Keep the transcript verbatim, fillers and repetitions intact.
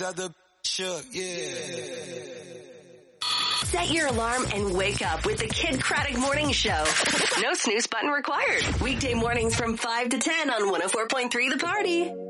Other shook, yeah. Set your alarm and wake up with the Kid Craddock Morning Show. No snooze button required. Weekday mornings from five to ten on one oh four point three The Party.